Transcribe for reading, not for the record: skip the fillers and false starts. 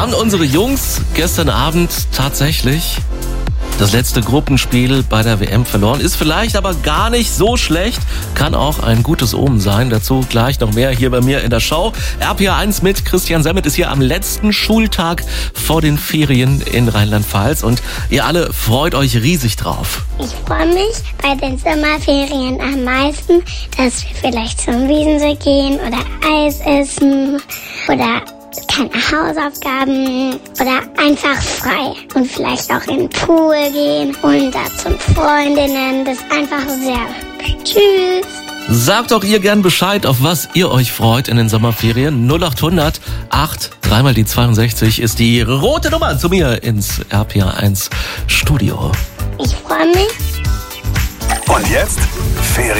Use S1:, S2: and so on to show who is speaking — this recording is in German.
S1: haben unsere Jungs gestern Abend tatsächlich das letzte Gruppenspiel bei der WM verloren. Ist vielleicht aber gar nicht so schlecht. Kann auch ein gutes Omen sein. Dazu gleich noch mehr hier bei mir in der Show. RPA1 mit Christian Semmet ist hier am letzten Schultag vor den Ferien in Rheinland-Pfalz. Und ihr alle freut euch riesig drauf.
S2: Ich freue mich bei den Sommerferien am meisten, dass wir vielleicht zum Wiesensee gehen oder Eis essen oder keine Hausaufgaben oder einfach frei und vielleicht auch in den Pool gehen und da zum Freundinnen. Das ist einfach sehr hübsch. Tschüss.
S1: Sagt doch ihr gern Bescheid, auf was ihr euch freut in den Sommerferien. 0800 8 3 mal die 62 ist die rote Nummer zu mir ins RPA1 Studio.
S2: Ich freue mich.
S3: Und jetzt Ferien.